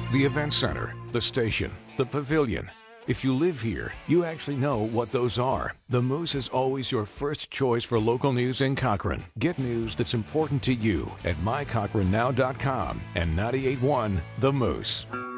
the event center, the station, the pavilion. If you live here, you actually know what those are. The Moose is always your first choice for local news in Cochrane. Get news that's important to you at mycochranow.com and 98.1 The Moose.